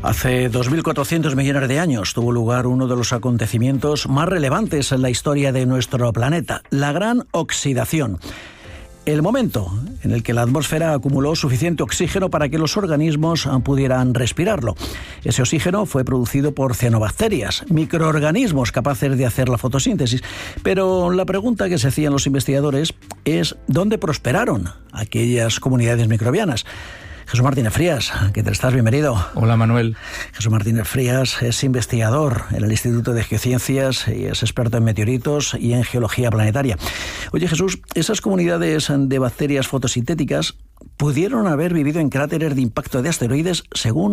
Hace 2.400 millones de años tuvo lugar uno de los acontecimientos más relevantes en la historia de nuestro planeta, la Gran Oxidación. El momento en el que la atmósfera acumuló suficiente oxígeno para que los organismos pudieran respirarlo. Ese oxígeno fue producido por cianobacterias, microorganismos capaces de hacer la fotosíntesis. Pero la pregunta que se hacían los investigadores es ¿dónde prosperaron aquellas comunidades microbianas? Jesús Martínez Frías, ¿qué tal estás? Bienvenido. Hola, Manuel. Jesús Martínez Frías es investigador en el Instituto de Geociencias y es experto en meteoritos y en geología planetaria. Oye, Jesús, esas comunidades de bacterias fotosintéticas pudieron haber vivido en cráteres de impacto de asteroides según